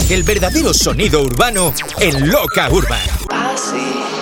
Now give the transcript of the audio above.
El verdadero sonido urbano en Loca Urban. Así.